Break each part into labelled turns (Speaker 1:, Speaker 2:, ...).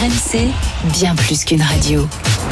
Speaker 1: RMC, bien plus qu'une radio.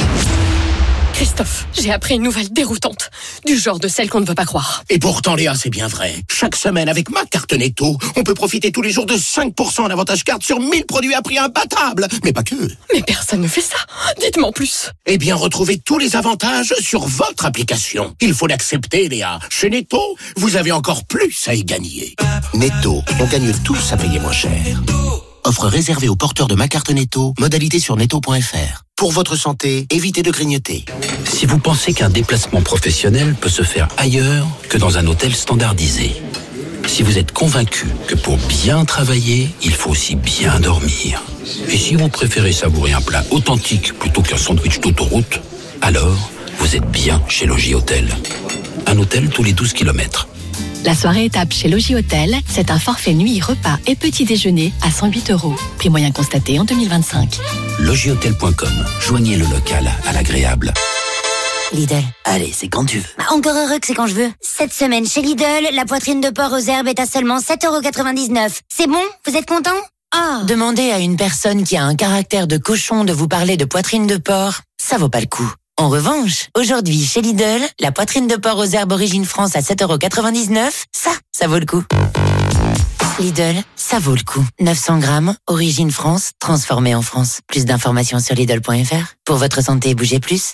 Speaker 2: Christophe, j'ai appris une nouvelle déroutante, du genre de celle qu'on ne veut pas croire.
Speaker 3: Et pourtant, Léa, c'est bien vrai. Chaque semaine, avec ma carte Netto, on peut profiter tous les jours de 5% d'avantage carte sur 1000 produits à prix imbattable. Mais pas que.
Speaker 2: Mais personne ne fait ça. Dites-moi en plus.
Speaker 3: Eh bien, retrouvez tous les avantages sur votre application. Il faut l'accepter, Léa. Chez Netto, vous avez encore plus à y gagner. Netto, on gagne tous à payer moins cher. Offre réservée aux porteurs de ma carte Netto, modalité sur netto.fr. Pour votre santé, évitez de grignoter.
Speaker 4: Si vous pensez qu'un déplacement professionnel peut se faire ailleurs que dans un hôtel standardisé, si vous êtes convaincu que pour bien travailler, il faut aussi bien dormir, et si vous préférez savourer un plat authentique plutôt qu'un sandwich d'autoroute, alors vous êtes bien chez Logis Hôtel. Un hôtel tous les 12 km.
Speaker 5: La soirée étape chez Logis Hôtel, c'est un forfait nuit, repas et petit déjeuner à 108 €. Prix moyen constaté en 2025.
Speaker 4: Logishotel.com. Joignez le local à l'agréable.
Speaker 6: Lidl.
Speaker 4: Allez, c'est quand tu veux.
Speaker 6: Encore heureux que c'est quand je veux. Cette semaine chez Lidl, la poitrine de porc aux herbes est à seulement 7,99 €. C'est bon? Vous êtes content?
Speaker 7: Demandez à une personne qui a un caractère de cochon de vous parler de poitrine de porc, ça vaut pas le coup. En revanche, aujourd'hui, chez Lidl, la poitrine de porc aux herbes Origine France à 7,99 €, ça vaut le coup. Lidl, ça vaut le coup. 900 grammes, Origine France, transformée en France. Plus d'informations sur Lidl.fr. Pour votre santé, bougez plus.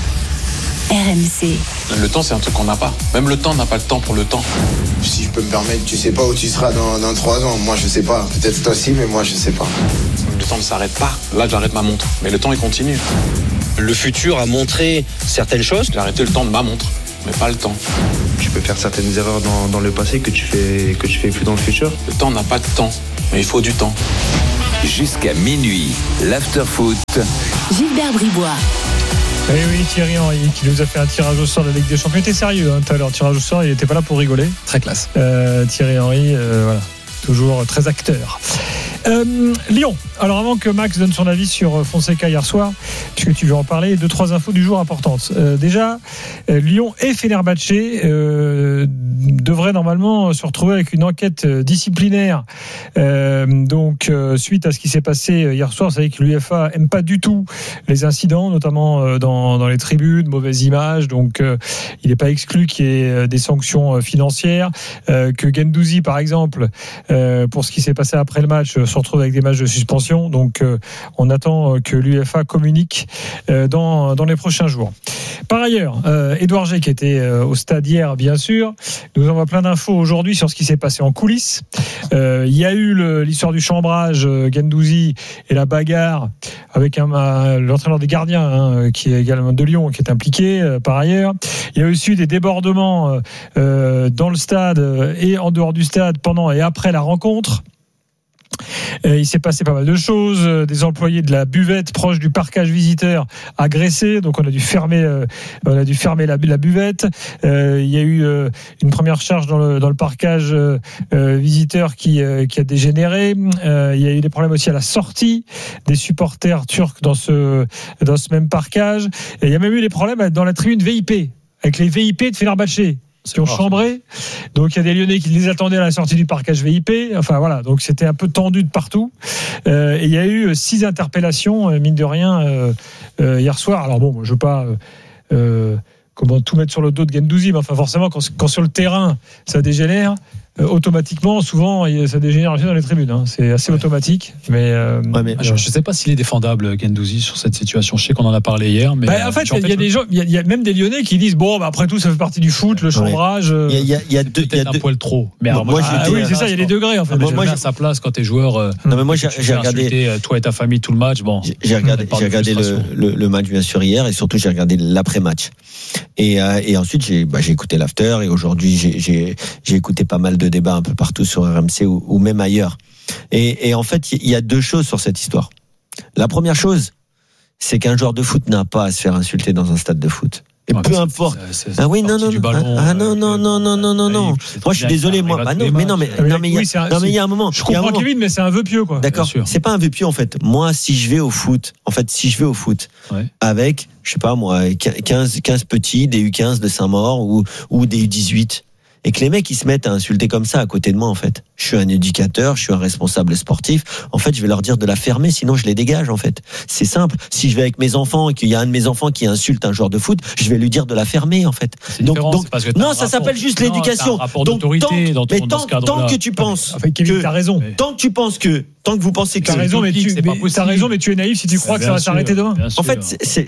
Speaker 1: RMC.
Speaker 8: Le temps, c'est un truc qu'on n'a pas. Même le temps n'a pas le temps pour le temps.
Speaker 9: Si je peux me permettre, tu sais pas où tu seras dans 3 ans. Moi, je sais pas. Peut-être toi aussi, mais moi, je sais pas.
Speaker 8: Le temps ne s'arrête pas. Là, j'arrête ma montre. Mais le temps, il continue.
Speaker 10: Le futur a montré certaines choses.
Speaker 8: J'ai arrêté le temps de ma montre, mais pas le temps.
Speaker 11: Tu peux faire certaines erreurs dans le passé que tu fais plus dans le futur.
Speaker 8: Le temps n'a pas de temps, mais il faut du temps.
Speaker 12: Jusqu'à minuit, l'after-foot.
Speaker 5: Gilbert Bribois.
Speaker 13: Eh oui, Thierry Henry qui nous a fait un tirage au sort de la Ligue des Champions. Il était sérieux tout à l'heure, tirage au sort, il n'était pas là pour rigoler.
Speaker 14: Très classe.
Speaker 13: Thierry Henry, voilà, toujours très acteur. Lyon. Alors avant que Max donne son avis sur Fonseca hier soir, puisque tu veux en parler, 2-3 infos du jour importantes. Déjà, Lyon et Fenerbahçe devraient normalement se retrouver avec une enquête disciplinaire. Donc suite à ce qui s'est passé hier soir, vous savez que l'UEFA aime pas du tout les incidents, notamment dans les tribunes, mauvaises images. Donc il n'est pas exclu qu'il y ait des sanctions financières. Que Guendouzi, par exemple, pour ce qui s'est passé après le match, se retrouve avec des matchs de suspension. Donc on attend que l'UEFA communique dans les prochains jours. Par ailleurs, Édouard G, qui était au stade hier, bien sûr, nous envoie plein d'infos aujourd'hui sur ce qui s'est passé en coulisses. Il y a eu l'histoire du chambrage, Guendouzi et la bagarre avec l'entraîneur des gardiens, qui est également de Lyon, qui est impliqué par ailleurs. Il y a aussi eu des débordements dans le stade et en dehors du stade pendant et après la rencontre. Il s'est passé pas mal de choses, des employés de la buvette proche du parcage visiteur agressés, donc on a dû fermer la buvette. Il y a eu une première charge dans le parcage visiteur qui a dégénéré. Il y a eu des problèmes aussi à la sortie des supporters turcs dans ce même parcage. Et il y a même eu des problèmes dans la tribune VIP avec les VIP de Fenerbahçe qui ont chambré. Donc il y a des Lyonnais qui les attendaient à la sortie du parcage VIP. Enfin voilà, donc c'était un peu tendu de partout. Et il y a eu 6 interpellations, mine de rien, hier soir. Alors bon, je veux pas comment tout mettre sur le dos de Guendouzi, mais enfin forcément quand sur le terrain ça dégénère, automatiquement, souvent, ça dégénère aussi dans les tribunes. C'est assez automatique. Mais
Speaker 14: je ne sais pas s'il est défendable, Guendouzi, sur cette situation. Je sais qu'on en a parlé hier. Mais
Speaker 13: en fait, il y a des gens, il y a même des Lyonnais qui disent bon, après tout, ça fait partie du foot, le chambrage.
Speaker 14: Il y a peut-être un poil trop. Mais
Speaker 13: oui, c'est ça, il y a des degrés. En fait.
Speaker 14: Moi, j'ai à sa place quand t'es joueur.
Speaker 11: Non, mais moi, j'ai regardé
Speaker 14: toi et ta famille tout le match. Bon,
Speaker 11: j'ai regardé le match bien sûr hier, et surtout j'ai regardé l'après-match. Et ensuite j'ai écouté l'after, et aujourd'hui j'ai écouté pas mal de débats un peu partout sur RMC ou même ailleurs. Et en fait, il y a 2 choses sur cette histoire. La première chose, c'est qu'un joueur de foot n'a pas à se faire insulter dans un stade de foot. Et peu importe. Ah oui, non. Moi, je suis désolé, moi. Mais il y a un moment.
Speaker 13: Je comprends Kevin, mais c'est un vœu pieux, quoi.
Speaker 11: D'accord. C'est pas un vœu pieux, en fait. Moi, si je vais au foot, avec, je sais pas, moi, 15 petits, des U15 de Saint-Maur ou des U18, et que les mecs ils se mettent à insulter comme ça à côté de moi, en fait. Je suis un éducateur, je suis un responsable sportif. En fait, je vais leur dire de la fermer, sinon je les dégage, en fait. C'est simple. Si je vais avec mes enfants et qu'il y a un de mes enfants qui insulte un joueur de foot, je vais lui dire de la fermer, en fait.
Speaker 14: Donc
Speaker 11: non, ça s'appelle juste l'éducation. Donc tant que tu penses,
Speaker 13: t'as raison.
Speaker 11: Tant que tu penses que, tant que vous pensez que
Speaker 13: t'as raison, mais tu es naïf si tu crois que ça va s'arrêter demain.
Speaker 11: En fait,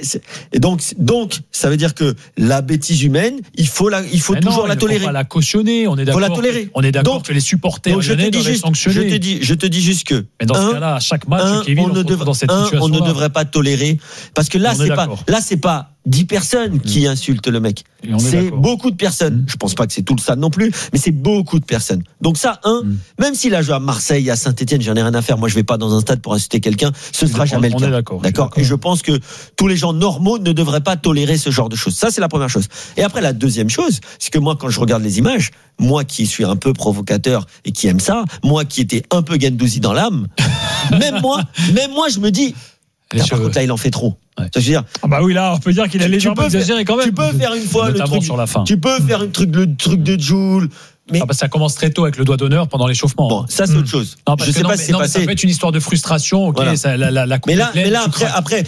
Speaker 11: et donc, ça veut dire que la bêtise humaine, il faut toujours la tolérer.
Speaker 14: Il faut pas la cautionner. On est d'accord.
Speaker 11: Faut la tolérer.
Speaker 14: On est d'accord que les supporters lyonnais doivent être sanctionnés.
Speaker 11: Je te dis juste que.
Speaker 14: Mais dans ce cas-là, à chaque match, Kevin, on
Speaker 11: ne devrait pas tolérer, parce que là, c'est pas 10 personnes qui insultent le mec. C'est beaucoup de personnes. Je pense pas que c'est tout le stade non plus, mais c'est beaucoup de personnes. Donc ça, même s'il a joué à Marseille, à Saint-Etienne, j'en ai rien à faire. Moi, je vais pas dans un stade pour insulter quelqu'un. Ce sera jamais le cas. D'accord. Et je pense que tous les gens normaux ne devraient pas tolérer ce genre de choses. Ça, c'est la première chose. Et après, la deuxième chose, c'est que moi, quand je regarde les images, moi qui suis un peu provocateur et qui aime ça, moi qui étais un peu Guendouzi dans l'âme, même moi, je me dis, par contre, là, il en fait trop.
Speaker 14: Ouais.
Speaker 11: Ça, je veux dire.
Speaker 13: Ah bah oui, là, on peut dire qu'il a légèrement exagéré quand même.
Speaker 11: Tu peux faire une fois le truc
Speaker 14: sur la fin.
Speaker 11: Tu peux faire le truc de Joule. Mais
Speaker 14: ça commence très tôt avec le doigt d'honneur pendant l'échauffement.
Speaker 11: Bon, ça c'est autre chose.
Speaker 14: Je sais pas si c'est passé. Ça peut être une histoire de frustration. Okay, voilà.
Speaker 11: Mais là, après,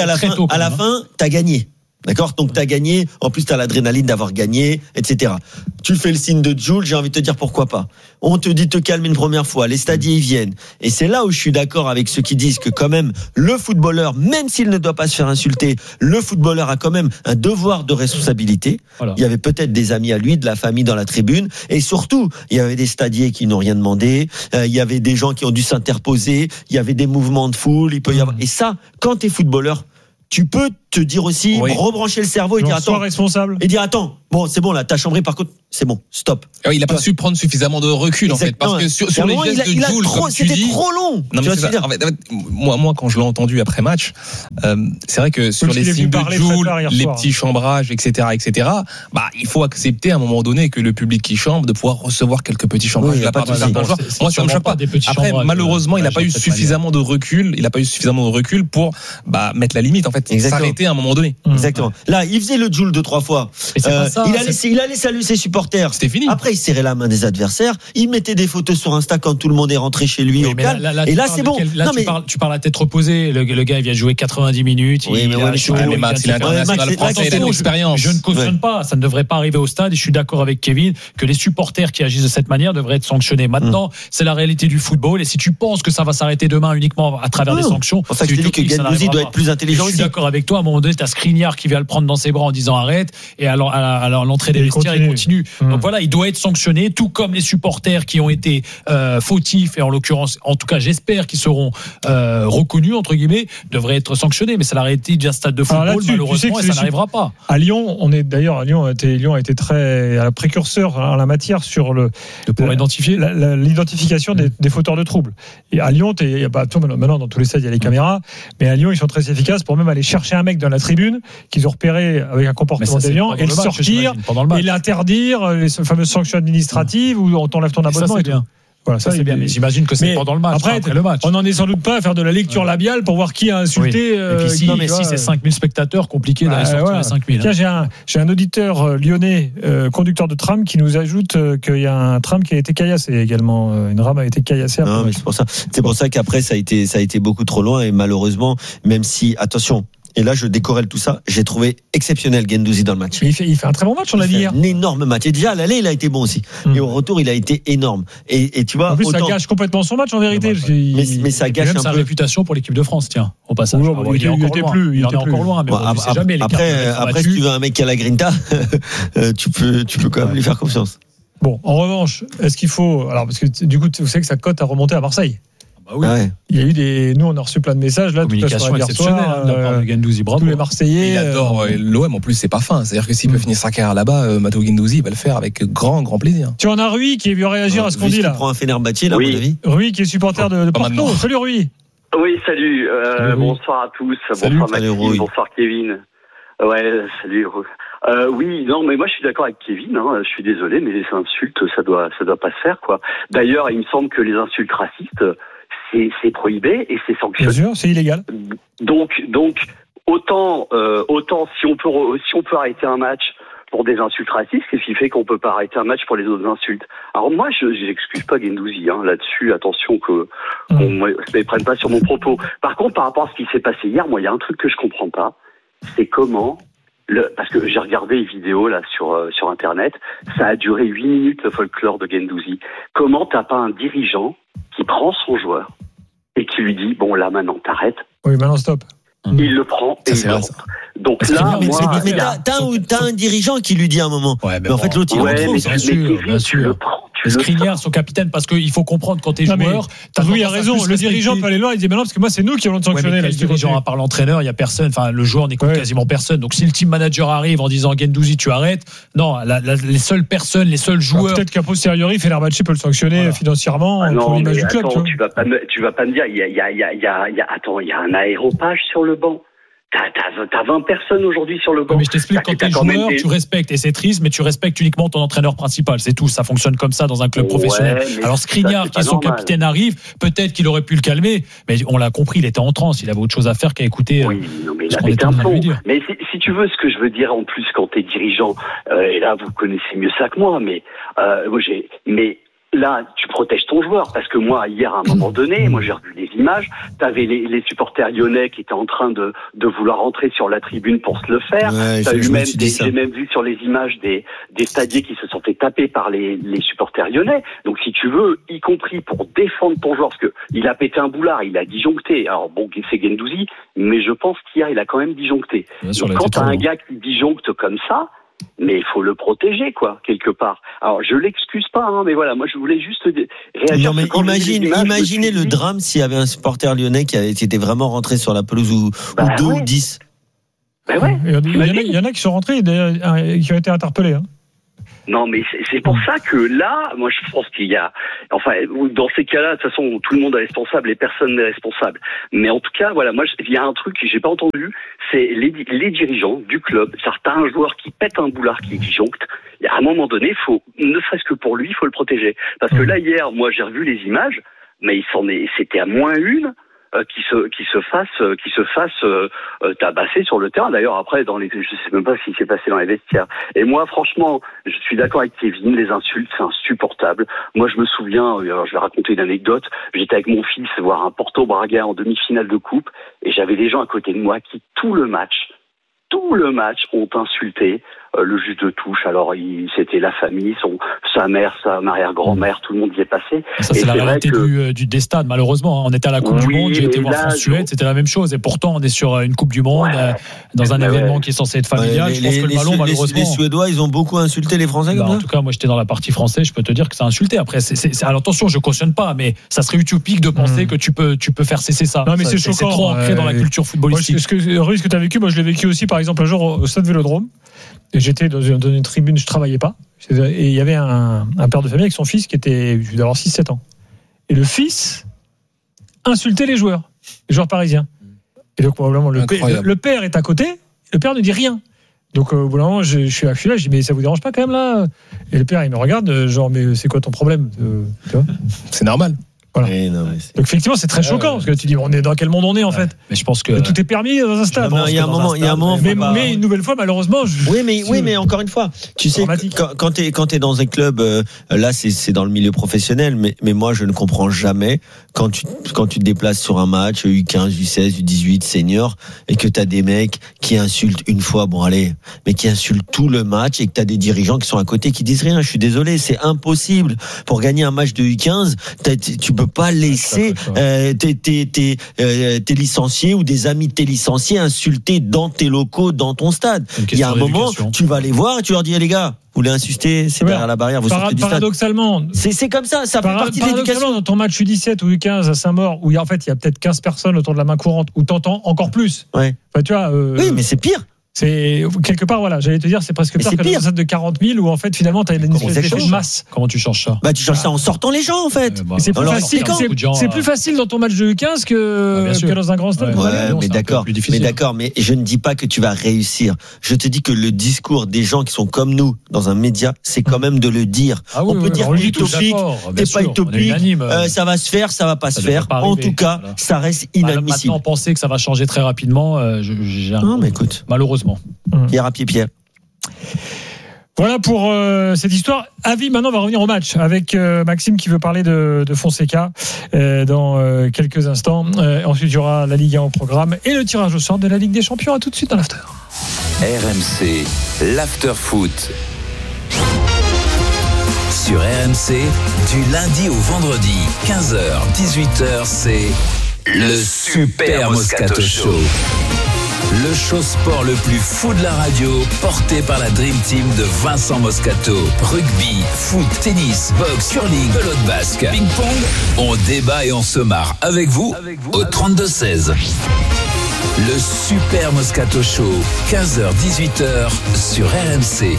Speaker 11: à la fin, t'as gagné. D'accord? Donc t'as gagné, en plus t'as l'adrénaline d'avoir gagné, etc. Tu fais le signe de Joule, j'ai envie de te dire pourquoi pas. On te dit te calmer une première fois, les stadiers ils viennent. Et c'est là où je suis d'accord avec ceux qui disent que quand même, le footballeur, même s'il ne doit pas se faire insulter, le footballeur a quand même un devoir de responsabilité. Voilà. Il y avait peut-être des amis à lui, de la famille dans la tribune, et surtout, il y avait des stadiers qui n'ont rien demandé, il y avait des gens qui ont dû s'interposer, il y avait des mouvements de foule, il peut y avoir... Et ça, quand t'es footballeur, tu peux te dire aussi, rebrancher le cerveau et dire attends,
Speaker 13: responsable.
Speaker 11: Et dire attends, bon c'est bon là, t'as chambré par contre, c'est bon, stop.
Speaker 15: Oui, il a pas su prendre suffisamment de recul en fait, parce que sur les gestes de Joule,
Speaker 11: c'était trop long.
Speaker 15: Non, mais en fait, moi quand je l'ai entendu après match, c'est vrai que sur les signes de Joule, les petits chambrages, etc., bah il faut accepter à un moment donné que le public qui chambre de pouvoir recevoir quelques petits chambrages de la part de certains joueurs. Moi ça me choque pas. Après malheureusement il n'a pas eu suffisamment de recul, pour mettre la limite en fait, s'arrêter à un moment donné.
Speaker 11: Exactement. Là, il faisait le Joule 2-3 fois. Il allait saluer ses supporters.
Speaker 15: C'était fini.
Speaker 11: Après, il serrait la main des adversaires. Il mettait des photos sur Insta quand tout le monde est rentré chez lui au calme. Et là, c'est bon.
Speaker 14: Tu parles à tête reposée. Le gars, il vient jouer 90 minutes.
Speaker 15: Oui, mais Max, il est international français, il a de l'expérience.
Speaker 14: Je ne cautionne pas. Ça ne devrait pas arriver au stade. Et je suis d'accord avec Kevin que les supporters qui agissent de cette manière devraient être sanctionnés. Maintenant, c'est la réalité du football. Et si tu penses que ça va s'arrêter demain uniquement à travers des sanctions,
Speaker 11: c'est pour ça que je dis que Guendouzi doit être plus intelligent.
Speaker 14: Je suis d'accord avec toi. À un moment donné, t'as Skriniar qui vient le prendre dans ses bras en disant arrête, et alors à l'entrée des vestiaires il continue. Donc voilà, il doit être sanctionné, tout comme les supporters qui ont été fautifs, et en l'occurrence, en tout cas j'espère qu'ils seront reconnus entre guillemets, devraient être sanctionnés. Mais c'est la réalité d'un stade de football, malheureusement, et ça n'arrivera pas.
Speaker 13: À Lyon, Lyon a été très précurseur en la matière sur l'identification des fauteurs de troubles. Et à Lyon, maintenant dans tous les stades il y a les caméras, mais à Lyon ils sont très efficaces pour même aller chercher un mec dans la tribune qu'ils ont repéré avec un comportement déviant et le sortir et l'interdire, les fameuses sanctions administratives où on t'enlève ton abonnement et tout.
Speaker 14: Voilà, ça c'est bien, mais j'imagine que c'est pendant le match.
Speaker 13: Après le match. On n'en est sans doute pas à faire de la lecture labiale pour voir qui a insulté.
Speaker 14: Et puis si c'est 5000 spectateurs, compliqué d'aller sortir les 5000.
Speaker 13: Tiens, j'ai un auditeur lyonnais, conducteur de tram, qui nous ajoute qu'il y a un tram qui a été caillassé également. Une rame a été caillassée.
Speaker 11: Non, mais c'est pour ça qu'après ça a été beaucoup trop loin, et malheureusement, même si, attention. Et là, je décorrèle tout ça. J'ai trouvé exceptionnel Guendouzi dans le match.
Speaker 13: Il fait un très bon match, on l'a dit hier.
Speaker 11: Un énorme match. Et déjà, à l'aller, il a été bon aussi. Et au retour, il a été énorme. Et tu vois.
Speaker 13: En plus, ça gâche complètement son match, en vérité.
Speaker 11: Mais ça gâche
Speaker 14: même
Speaker 11: un
Speaker 14: sa
Speaker 11: peu.
Speaker 14: réputation pour l'équipe de France, tiens, au passage.
Speaker 13: Il est encore loin. Mais
Speaker 11: après, si tu veux un mec qui a la grinta, tu peux quand même lui faire confiance.
Speaker 13: Bon, en revanche, est-ce qu'il faut. Alors, parce que du coup, vous savez que sa cote a remonté à Marseille.
Speaker 14: Oui.
Speaker 13: Il y a eu nous on a reçu plein de messages là,
Speaker 14: communication exceptionnelle de la part de Guendouzi, bravo.
Speaker 13: Tous les Marseillais.
Speaker 15: Il adore l'OM, en plus c'est pas fin, c'est-à-dire que s'il peut finir sa carrière là-bas, Matteo Guendouzi il va le faire avec grand plaisir.
Speaker 13: Tu en as Rui qui est venu réagir à ce qu'on dit là.
Speaker 11: Il prend un Fenerbahçe là, à mon avis.
Speaker 13: Rui qui est supporter de Porto. Salut Rui.
Speaker 16: Oui, salut. Bonsoir à tous. Bonsoir Maxime, bonsoir Kevin. Ouais, salut. Oui, non, mais moi je suis d'accord avec Kevin. Je suis désolé, mais les insultes, ça doit pas se faire, quoi. D'ailleurs, il me semble que les insultes racistes, c'est prohibé et c'est sanctionné.
Speaker 13: Bien sûr, c'est illégal.
Speaker 16: Donc autant si on peut arrêter un match, pour des insultes racistes, qu'est-ce qui fait qu'on peut pas arrêter un match pour les autres insultes? Alors moi, je n'excuse pas Guendouzi, là-dessus, attention qu'on ne me prenne pas sur mon propos. Par contre, par rapport à ce qui s'est passé hier, moi, il y a un truc que je comprends pas, c'est comment, parce que j'ai regardé les vidéos là sur Internet, ça a duré 8 minutes le folklore de Guendouzi. Comment t'as pas un dirigeant qui prend son joueur et qui lui dit, bon là maintenant t'arrêtes.
Speaker 13: Oui, maintenant stop.
Speaker 16: Il le prend et il rentre. Donc
Speaker 11: parce
Speaker 16: là,
Speaker 11: mais t'as un dirigeant qui lui dit à un moment.
Speaker 14: Ouais, mais
Speaker 11: en fait, l'autre, il retrouve.
Speaker 14: Bien sûr. Skriniar, son capitaine, parce qu'il faut comprendre quand t'es joueur.
Speaker 13: Oui, il a raison. Le dirigeant peut aller loin. Il dit, mais non, parce que moi, c'est nous qui allons te sanctionner.
Speaker 14: Le dirigeant, à part l'entraîneur, il y a personne. Enfin, le joueur n'écoute quasiment personne. Donc, si le team manager arrive en disant Guendouzi, tu arrêtes. Non, les seules personnes, les seuls joueurs.
Speaker 13: Peut-être qu'à posteriori, Fenerbahçe peut le sanctionner financièrement.
Speaker 16: Non, mais attends, tu vas pas me dire, il y a un aéropage sur le banc. T'as 20 personnes aujourd'hui sur le banc.
Speaker 14: Mais je t'explique, quand t'es joueur, tu respectes, et c'est triste, mais tu respectes uniquement ton entraîneur principal. C'est tout, ça fonctionne comme ça dans un club professionnel. Alors Skriniar, qui est son capitaine, arrive, peut-être qu'il aurait pu le calmer, mais on l'a compris, il était en transe, il avait autre chose à faire qu'à écouter.
Speaker 16: Oui, mais il avait un plomb. Mais si tu veux, ce que je veux dire en plus quand t'es dirigeant, et là vous connaissez mieux ça que moi, mais là, tu protèges ton joueur, parce que moi, hier, à un moment donné, moi, j'ai revu les images, t'avais les supporters lyonnais qui étaient en train de vouloir rentrer sur la tribune pour se le faire. Ouais, j'ai même vu sur les images des stadiers qui se sont fait taper par les supporters lyonnais. Donc, si tu veux, y compris pour défendre ton joueur, parce que il a pété un boulard, il a disjoncté. Alors, bon, c'est Guendouzi, mais je pense qu'hier, il a quand même disjoncté. Donc, quand t'as un gars qui disjoncte comme ça, mais il faut le protéger, quoi, quelque part. Alors, je l'excuse pas, mais voilà, moi, je voulais juste réagir.
Speaker 11: Non, mais imaginez le drame s'il y avait un supporter lyonnais qui était vraiment rentré sur la pelouse ou 2 ou 10.
Speaker 13: Il y en a qui sont rentrés, qui ont été interpellés.
Speaker 16: Non, mais c'est pour ça que là, moi, je pense qu'il y a, enfin, dans ces cas-là, de toute façon, tout le monde est responsable et personne n'est responsable. Mais en tout cas, voilà, moi, il y a un truc que j'ai pas entendu, c'est les dirigeants du club, certains joueurs qui pètent un boulard, qui disjonctent. À un moment donné, ne serait-ce que pour lui, il faut le protéger. Parce que là, hier, moi, j'ai revu les images, mais c'était à -1. Qui se fasse tabasser sur le terrain. D'ailleurs, après, je sais même pas ce qui s'est passé dans les vestiaires. Et moi, franchement, je suis d'accord avec Kevin, les insultes, c'est insupportable. Moi, je me souviens, alors je vais raconter une anecdote, j'étais avec mon fils voir un Porto Braga en demi-finale de coupe, et j'avais des gens à côté de moi qui, tout le match, ont insulté le juge de touche. Alors, c'était la famille, sa mère, sa arrière-grand-mère, tout le monde y est passé.
Speaker 14: Ça, c'est la réalité des stades, malheureusement. On était à la Coupe du Monde, j'ai été voir France-Suède, c'était la même chose. Et pourtant, on est sur une Coupe du Monde, dans un événement qui est censé être familial. Je pense que le ballon, malheureusement.
Speaker 11: Les Suédois, ils ont beaucoup insulté les Français comme ça.
Speaker 14: En tout cas, moi, j'étais dans la partie française, je peux te dire que c'est insulté. Après, alors attention, je cautionne pas, mais ça serait utopique de penser que tu peux faire cesser ça.
Speaker 13: Non, mais c'est choquant.
Speaker 14: C'est trop ancré dans la culture footballistique.
Speaker 13: Ce que tu as vécu, moi, je l'ai vécu aussi, par exemple, un jour au stade Vélodrome. Et j'étais dans une tribune, je travaillais pas. Et il y avait un père de famille avec son fils qui était, il devait avoir 6-7 ans. Et le fils insultait les joueurs parisiens. Et donc, probablement, le père est à côté, le père ne dit rien. Donc, au bout d'un moment, je suis là, je dis, mais ça vous dérange pas quand même là? Et le père, il me regarde, genre, mais c'est quoi ton problème? Tu vois,
Speaker 15: c'est normal.
Speaker 13: Voilà. Donc effectivement c'est très choquant parce que tu dis on est dans quel monde on est en fait.
Speaker 14: Mais je pense que
Speaker 13: tout est permis dans un stade.
Speaker 11: Il y a un moment.
Speaker 13: Mais une nouvelle fois malheureusement.
Speaker 11: Mais encore une fois, tu sais quand t'es dans un club, là c'est dans le milieu professionnel, mais moi je ne comprends jamais quand tu te déplaces sur un match U15, U16, U18 senior et que t'as des mecs qui insultent une fois, mais qui insultent tout le match et que t'as des dirigeants qui sont à côté qui disent rien. Je suis désolé, c'est impossible pour gagner un match de U15. Tu peux pas laisser tes licenciés ou des amis de tes licenciés insulter dans tes locaux, dans ton stade. Il y a un moment, tu vas les voir et tu leur dis les gars, vous voulez insulter, c'est derrière la barrière, vous sortez du stade.
Speaker 13: Paradoxalement,
Speaker 11: c'est comme ça fait partie de l'éducation.
Speaker 13: Dans ton match U17 ou U15 à Saint-Maur, où en fait il y a peut-être 15 personnes autour de la main courante, où t'entends encore plus.
Speaker 11: Ouais.
Speaker 13: Enfin, tu vois.
Speaker 11: Oui, mais c'est pire.
Speaker 13: C'est quelque part, voilà, j'allais te dire, c'est presque pire que dans un stade de 40 000 où en fait finalement t'as une espèce d'effet de masse.
Speaker 14: Comment tu changes ça?
Speaker 11: Tu changes ça en sortant les gens en fait.
Speaker 13: C'est plus facile dans ton match de U15 que dans un grand stade.
Speaker 11: Mais d'accord, mais je ne dis pas que tu vas réussir. Je te dis que le discours des gens qui sont comme nous dans un média, c'est quand même de le dire. On peut dire utopique, t'es pas utopique, ça va se faire, ça va pas se faire. En tout cas, ça reste inadmissible.
Speaker 14: Maintenant, penser que ça va changer très rapidement,
Speaker 11: non, mais écoute,
Speaker 14: malheureusement.
Speaker 11: Pierre à pied, Pierre.
Speaker 13: Voilà pour cette histoire. Avis, maintenant on va revenir au match avec Maxime qui veut parler de Fonseca dans quelques instants. Ensuite il y aura la Ligue 1 au programme et le tirage au sort de la Ligue des Champions. À tout de suite dans l'after.
Speaker 12: RMC, l'after foot. Sur RMC, du lundi au vendredi, 15h, 18h, c'est le Super Moscato Show. Le show sport le plus fou de la radio, porté par la Dream Team de Vincent Moscato. Rugby, foot, tennis, boxe, curling, pelote basque, ping-pong. On débat et on se marre avec vous au 32-16. Le Super Moscato Show, 15h-18h sur RMC.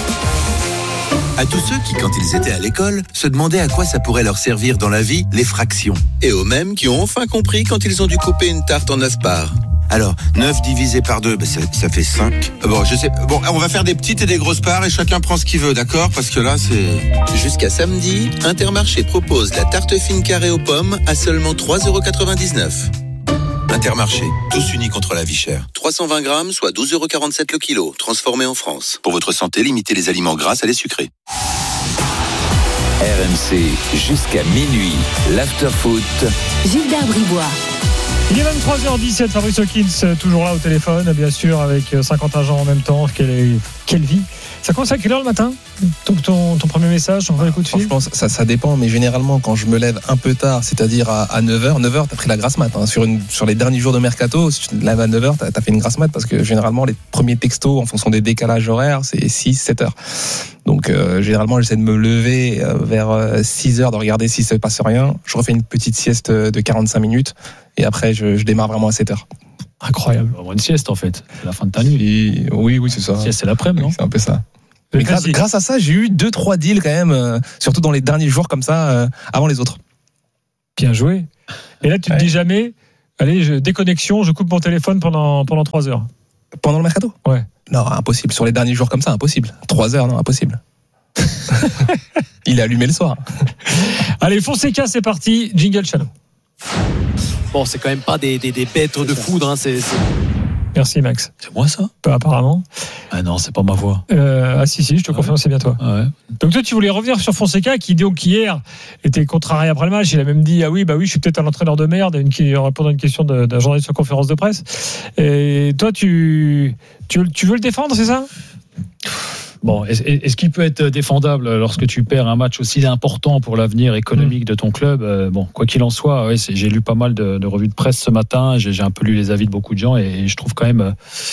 Speaker 17: À tous ceux qui, quand ils étaient à l'école, se demandaient à quoi ça pourrait leur servir dans la vie, les fractions. Et aux mêmes qui ont enfin compris quand ils ont dû couper une tarte en 9 parts. Alors, 9 divisé par 2, ça fait 5. Bon, je sais. Bon, on va faire des petites et des grosses parts et chacun prend ce qu'il veut, d'accord ? Parce que là, c'est...
Speaker 12: Jusqu'à samedi, Intermarché propose la tarte fine carrée aux pommes à seulement 3,99 €.
Speaker 17: Intermarché, tous unis contre la vie chère.
Speaker 12: 320 grammes, soit 12,47 € le kilo, transformé en France.
Speaker 17: Pour votre santé, limitez les aliments gras à les sucrés.
Speaker 12: RMC, jusqu'à minuit, l'after-foot.
Speaker 1: Gilbert Bribois.
Speaker 13: Il est 23h17, Fabrice Hawkins toujours là au téléphone, bien sûr, avec 50 agents en même temps. Quelle vie. Ça commence à quelle heure le matin ? Ton premier message, ton premier coup de fil ?
Speaker 15: Franchement, ça dépend, mais généralement, quand je me lève un peu tard, c'est-à-dire à 9h, t'as pris la grasse mat. Hein. Sur les derniers jours de mercato, si tu te lèves à 9h, t'as fait une grasse mat parce que généralement, les premiers textos, en fonction des décalages horaires, c'est 6-7 heures. Donc, généralement, j'essaie de me lever vers 6h, de regarder si ça ne passe rien. Je refais une petite sieste de 45 minutes et après, je démarre vraiment à 7h.
Speaker 14: Incroyable. Vraiment une sieste, en fait. C'est la fin de ta nuit.
Speaker 15: Oui, c'est ça.
Speaker 14: Sieste, c'est l'après-midi, non ?
Speaker 15: C'est un peu ça. Mais grâce à ça, j'ai eu 2-3 deals quand même, surtout dans les derniers jours comme ça, avant les autres.
Speaker 13: Bien joué. Et là, tu te dis jamais, allez, déconnexion, je coupe mon téléphone pendant 3 heures.
Speaker 15: Pendant le mercato ?
Speaker 13: Ouais.
Speaker 15: Non, impossible. Sur les derniers jours comme ça, impossible. 3 heures, non, impossible. Il est allumé le soir.
Speaker 13: Allez, Fonseca, c'est parti. Jingle Channel.
Speaker 18: Bon, c'est quand même pas des bêtes de foudre. Hein, c'est...
Speaker 13: Merci Max.
Speaker 14: C'est moi ça ?
Speaker 13: Apparemment.
Speaker 14: Ah non, c'est pas ma voix.
Speaker 13: Si, je te confirme, c'est bien toi.
Speaker 14: Ouais.
Speaker 13: Donc toi, tu voulais revenir sur Fonseca qui donc hier était contrarié après le match. Il a même dit je suis peut-être un entraîneur de merde, en répondant à une question d'un journaliste en conférence de presse. Et toi, tu veux le défendre, c'est ça ?
Speaker 14: Bon, est-ce qu'il peut être défendable lorsque tu perds un match aussi important pour l'avenir économique de ton club ? Bon, quoi qu'il en soit, j'ai lu pas mal de revues de presse ce matin, j'ai un peu lu les avis de beaucoup de gens et je trouve quand même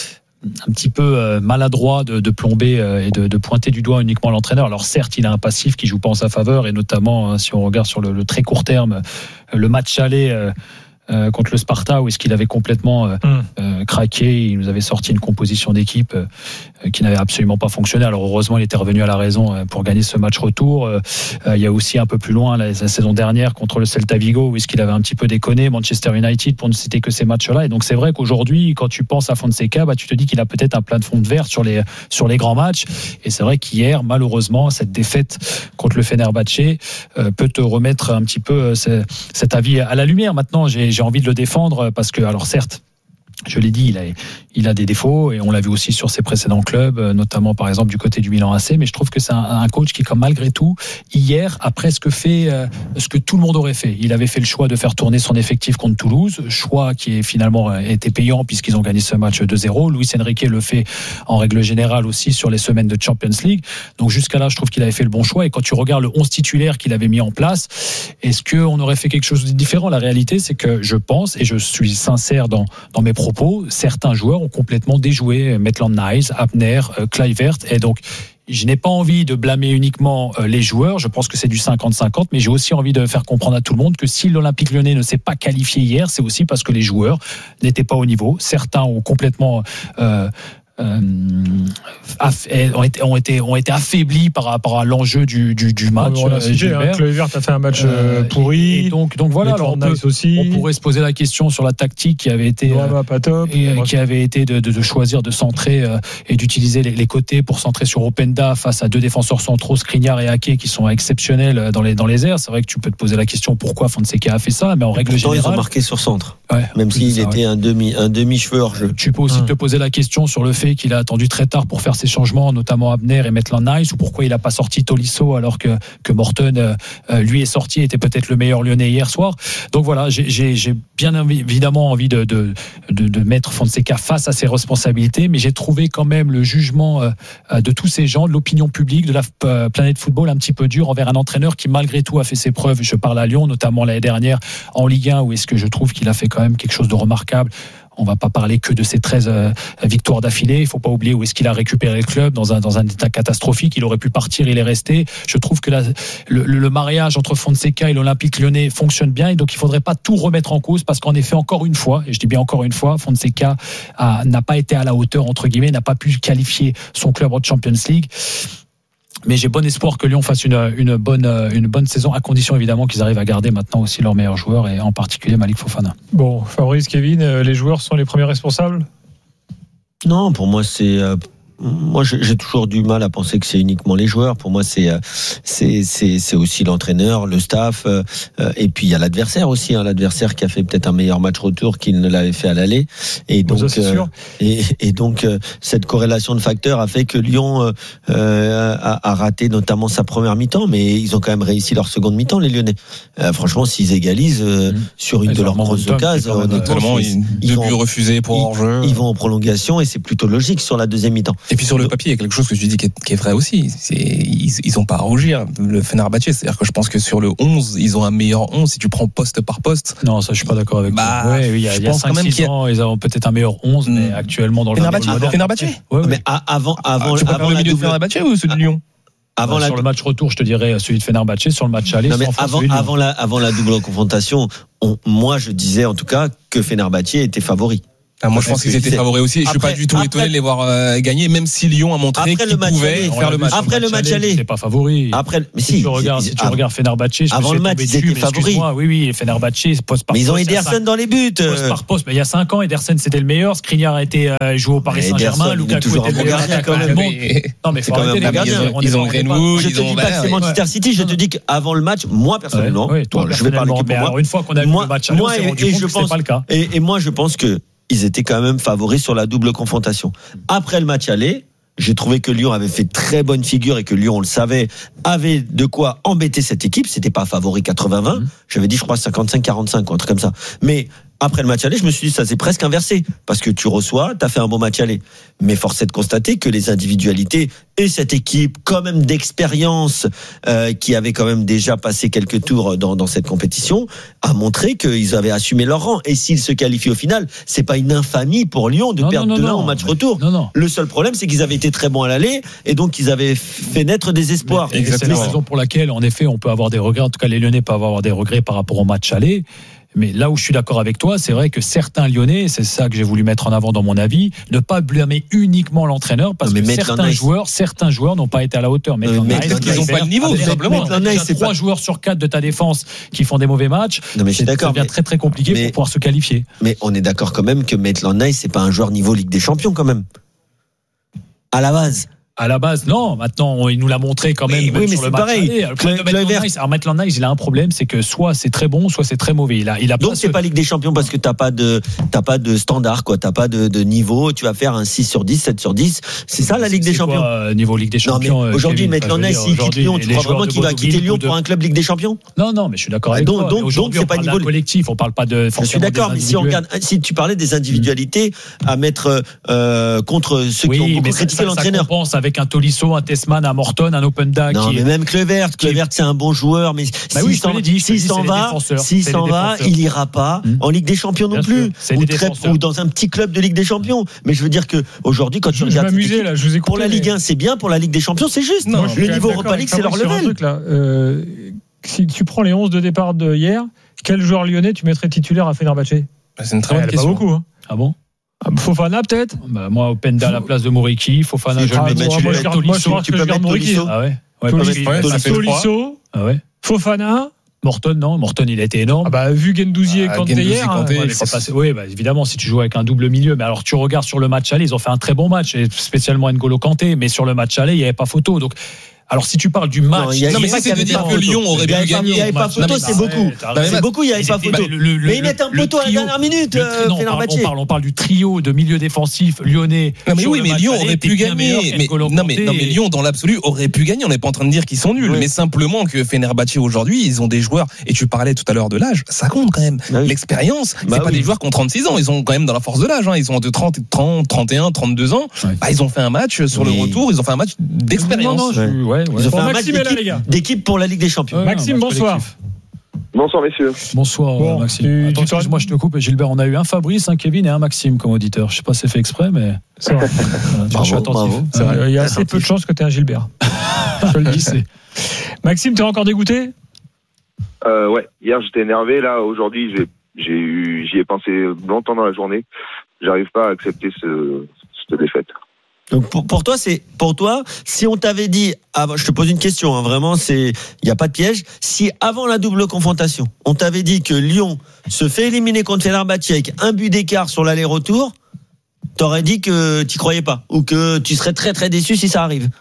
Speaker 14: un petit peu maladroit de plomber et de pointer du doigt uniquement l'entraîneur. Alors certes, il a un passif qui joue pas en sa faveur et notamment si on regarde sur le très court terme, le match aller contre le Sparta où est-ce qu'il avait complètement craqué, il nous avait sorti une composition d'équipe qui n'avait absolument pas fonctionné. Alors heureusement il était revenu à la raison pour gagner ce match retour. Il y a aussi un peu plus loin la saison dernière contre le Celta Vigo où est-ce qu'il avait un petit peu déconné, Manchester United pour ne citer que ces matchs-là. Et donc c'est vrai qu'aujourd'hui quand tu penses à Fonseca, tu te dis qu'il a peut-être un plafond de verre sur les grands matchs. Et c'est vrai qu'hier malheureusement cette défaite contre le Fenerbahçe peut te remettre un petit peu cet avis à la lumière. Maintenant j'ai envie de le défendre parce que alors certes je l'ai dit, il a des défauts et on l'a vu aussi sur ses précédents clubs, notamment par exemple du côté du Milan AC, mais je trouve que c'est un coach qui, comme malgré tout, hier a presque fait ce que tout le monde aurait fait. Il avait fait le choix de faire tourner son effectif contre Toulouse, choix qui est finalement été payant puisqu'ils ont gagné ce match 2-0. Luis Enrique le fait en règle générale aussi sur les semaines de Champions League. Donc jusqu'à là, je trouve qu'il avait fait le bon choix et quand tu regardes le 11 titulaire qu'il avait mis en place, est-ce qu'on aurait fait quelque chose de différent ? La réalité, c'est que je pense, et je suis sincère dans mes propos, certains joueurs ont complètement déjoué Maitland-Niles, Abner, Kluivert et donc je n'ai pas envie de blâmer uniquement les joueurs, je pense que c'est du 50-50 mais j'ai aussi envie de faire comprendre à tout le monde que si l'Olympique Lyonnais ne s'est pas qualifié hier, c'est aussi parce que les joueurs n'étaient pas au niveau. Certains ont complètement ont été affaiblis par rapport à l'enjeu du match.
Speaker 13: Kluivert a fait un match pourri.
Speaker 14: Et donc voilà. Alors on pourrait se poser la question sur la tactique qui avait été
Speaker 13: pas top,
Speaker 14: qui avait été de choisir de centrer et d'utiliser les côtés pour centrer sur Openda face à deux défenseurs centraux, Skriniar et Ake, qui sont exceptionnels dans les airs. C'est vrai que tu peux te poser la question pourquoi Fonseca a fait ça, mais en règle générale,
Speaker 11: ils ont marqué sur centre.
Speaker 14: Ouais,
Speaker 11: même s'il était un demi-cheveu hors jeu.
Speaker 14: Tu peux aussi te poser la question sur le fait fait qu'il a attendu très tard pour faire ses changements, notamment Abner et Maitland-Niles, ou pourquoi il n'a pas sorti Tolisso alors que Morton, lui, est sorti, était peut-être le meilleur Lyonnais hier soir. Donc voilà, j'ai bien évidemment envie de mettre Fonseca face à ses responsabilités, mais j'ai trouvé quand même le jugement de tous ces gens, de l'opinion publique, de la planète football un petit peu dur envers un entraîneur qui malgré tout a fait ses preuves. Je parle à Lyon, notamment l'année dernière en Ligue 1, où est-ce que je trouve qu'il a fait quand même quelque chose de remarquable. On va pas parler que de ses 13 victoires d'affilée. Il faut pas oublier où est-ce qu'il a récupéré le club dans un état catastrophique. Il aurait pu partir, il est resté. Je trouve que le mariage entre Fonseca et l'Olympique Lyonnais fonctionne bien, et donc il faudrait pas tout remettre en cause, parce qu'en effet, encore une fois, et je dis bien encore une fois, Fonseca n'a pas été à la hauteur, entre guillemets, n'a pas pu qualifier son club en Champions League. Mais j'ai bon espoir que Lyon fasse une bonne saison, à condition évidemment qu'ils arrivent à garder maintenant aussi leurs meilleurs joueurs, et en particulier Malik Fofana.
Speaker 13: Bon, Fabrice, Kevin, les joueurs sont les premiers responsables ?
Speaker 11: Non, pour moi c'est... Moi, j'ai toujours du mal à penser que c'est uniquement les joueurs. Pour moi, c'est aussi l'entraîneur, le staff, et puis il y a l'adversaire aussi, l'adversaire qui a fait peut-être un meilleur match retour qu'il ne l'avait fait à l'aller. Et donc, et donc cette corrélation de facteurs a fait que Lyon a raté notamment sa première mi-temps, mais ils ont quand même réussi leur seconde mi-temps, les Lyonnais. Franchement, s'ils égalisent sur une de leurs grosses occasions,
Speaker 15: honnêtement, deux buts refusés pour hors-jeu.
Speaker 11: Ils vont en prolongation, et c'est plutôt logique sur la deuxième mi-temps.
Speaker 15: Et puis sur le papier, il y a quelque chose que tu dis qui est vrai aussi. Ils ont pas à rougir, le Fenerbahçe. C'est-à-dire que je pense que sur le 11, ils ont un meilleur 11 si tu prends poste par poste.
Speaker 14: Non, ça je suis pas d'accord avec toi. Oui, il y a 5-6 ans, ils ont peut-être un meilleur 11, mais actuellement dans le
Speaker 15: Fenerbahçe.
Speaker 11: Mais avant
Speaker 15: tu préfères le milieu de Fenerbahçe ou celui de Lyon?
Speaker 14: Sur le match retour, je te dirais celui de Fenerbahçe. Sur le match aller,
Speaker 11: avant la double confrontation, moi je disais en tout cas que Fenerbahçe était favori.
Speaker 15: Moi, je pense qu'ils étaient favoris aussi. Je suis pas du tout étonné de les voir gagner, même si Lyon a montré qu'ils pouvaient faire le match.
Speaker 11: Après le match aller,
Speaker 14: c'est pas favori.
Speaker 11: Après,
Speaker 14: si tu regardes Fenerbahçe,
Speaker 11: avant le match, ils étaient favoris.
Speaker 14: Oui, Fenerbahçe poste par poste.
Speaker 11: Mais ils ont Ederson dans les buts.
Speaker 14: Poste par poste. Mais il y a 5 ans, Ederson c'était le meilleur. Skriniar a été joué au Paris Saint-Germain. Lukaku était le meilleur attaquant du monde. Non, mais faut arrêter les gardiens.
Speaker 15: Ils ont Greenwood.
Speaker 11: Je te dis pas que c'est Manchester City. Je te dis qu'avant le match, moi personnellement, je vais parler pour moi.
Speaker 14: Une fois qu'on a vu le match aller, on s'est rendu compte que c'était pas le cas.
Speaker 11: Et moi, je pense que ils étaient quand même favoris sur la double confrontation. Après le match aller, j'ai trouvé que Lyon avait fait très bonne figure, et que Lyon, on le savait, avait de quoi embêter cette équipe. C'était pas favori 80-20. J'avais dit, je crois, 55-45, ou un truc comme ça. Mais après le match aller, je me suis dit, ça s'est presque inversé. Parce que tu reçois, t'as fait un bon match aller. Mais force est de constater que les individualités et cette équipe, quand même d'expérience, qui avait quand même déjà passé quelques tours dans cette compétition, a montré qu'ils avaient assumé leur rang. Et s'ils se qualifient au final, c'est pas une infamie pour Lyon de perdre 2-1 au match retour. Le seul problème, c'est qu'ils avaient été très bons à l'aller, et donc ils avaient fait naître des espoirs.
Speaker 14: C'est la raison pour laquelle, en effet, on peut avoir des regrets. En tout cas, les Lyonnais peuvent avoir des regrets par rapport au match aller. Mais là où je suis d'accord avec toi, c'est vrai que certains Lyonnais, c'est ça que j'ai voulu mettre en avant dans mon avis, ne pas blâmer uniquement l'entraîneur, parce que certains joueurs n'ont pas été à la hauteur. Mais
Speaker 15: ils n'ont pas le niveau, tout simplement.
Speaker 14: C'est 3 joueurs sur 4 de ta défense qui font des mauvais matchs. Ça devient très très compliqué pour pouvoir se qualifier.
Speaker 11: Mais on est d'accord quand même que Maitland-Niles, c'est pas un joueur niveau Ligue des Champions quand même. À la base, non. Maintenant, il nous l'a montré quand même. Oui, mais
Speaker 14: sur
Speaker 11: c'est pareil.
Speaker 14: Maitland-Niles, il a un problème, c'est que soit c'est très bon, soit c'est très mauvais.
Speaker 11: Donc c'est pas Ligue des Champions parce que t'as pas de standard, quoi. T'as pas de niveau. Tu vas faire un 6 sur 10, 7 sur 10. C'est ça la Ligue des Champions.
Speaker 14: Niveau Ligue des Champions.
Speaker 11: Aujourd'hui, Maitland-Niles, s'il quitte Lyon, tu crois vraiment qu'il va quitter Lyon pour un club Ligue des Champions?
Speaker 14: Non, mais je suis d'accord avec toi.
Speaker 11: Donc c'est pas niveau
Speaker 14: collectif. On parle pas de.
Speaker 11: Je suis d'accord, mais si tu parlais des individualités à mettre contre ceux qui ont beaucoup critiqué l'entraîneur.
Speaker 14: Avec un Tolisso, un Tessman, un Morton, un Openda.
Speaker 11: Non, mais même Kluivert, c'est un bon joueur, mais s'il s'en va, il ira pas en Ligue des Champions non plus, ou dans un petit club de Ligue des Champions. Mais je veux dire que aujourd'hui, quand tu regardes pour la Ligue 1, c'est bien, pour la Ligue des Champions, c'est juste. Le niveau Europa League, c'est leur level.
Speaker 13: Si tu prends les 11 de départ de hier, quel joueur lyonnais tu mettrais titulaire à Fenerbahçe?
Speaker 15: C'est une très bonne question.
Speaker 13: Pas beaucoup.
Speaker 14: Ah bon?
Speaker 13: Fofana peut-être?
Speaker 14: Moi, Openda à la place de Moriki. Fofana, je le mets.
Speaker 13: Moi, je garde Moriki.
Speaker 14: Ah ouais.
Speaker 13: Tolisso.
Speaker 14: Ah ouais.
Speaker 13: Fofana.
Speaker 14: Morton, non. Morton, il a été énorme.
Speaker 13: Vu Guendouzi et Kanté hier.
Speaker 14: Oui, évidemment, si tu joues avec un double milieu. Mais alors, tu regardes sur le match aller, ils ont fait un très bon match, et spécialement N'Golo Kanté. Mais sur le match aller, il n'y avait pas photo. Donc, Alors si tu parles du match,
Speaker 15: non mais ça c'est de dire que Lyon aurait pu gagner.
Speaker 11: Il n'y avait pas photo, c'est beaucoup. C'est beaucoup, il n'y avait pas photo. Mais ils mettent un poteau à la dernière minute.
Speaker 14: On parle du trio de milieu défensif lyonnais.
Speaker 15: Non mais oui, mais Lyon aurait pu gagner. Non mais Lyon dans l'absolu aurait pu gagner. On n'est pas en train de dire qu'ils sont nuls, mais simplement que Fenerbahçe aujourd'hui, ils ont des joueurs. Et tu parlais tout à l'heure de l'âge, ça compte quand même. L'expérience, c'est pas des joueurs qui ont 36 ans. Ils ont quand même dans la force de l'âge. Ils sont de 30, 31, 32 ans. Ils ont fait un match sur le retour. Ils ont fait un match d'expérience.
Speaker 11: Ils ont fait un match d'équipe pour la Ligue des Champions.
Speaker 13: Maxime, bonsoir.
Speaker 19: Bonsoir messieurs.
Speaker 14: Bonsoir Maxime. Attends, excuse-moi, je te coupe. Gilbert, on a eu un Fabrice, un Kevin et un Maxime comme auditeur. Je sais pas si c'est fait exprès, mais
Speaker 13: c'est vrai. Je suis attentif. Il y a assez peu de chances que tu aies un Gilbert. Je le dis. Maxime, tu es encore dégoûté?
Speaker 19: Ouais. Hier j'étais énervé. Là aujourd'hui j'y ai pensé longtemps dans la journée. J'arrive pas à accepter cette défaite.
Speaker 11: Donc pour toi, si on t'avait dit, je te pose une question, vraiment, il n'y a pas de piège. Si avant la double confrontation, on t'avait dit que Lyon se fait éliminer contre Fenerbahçe avec un but d'écart sur l'aller-retour, t'aurais dit que t'y croyais pas ou que tu serais très très déçu si ça arrive.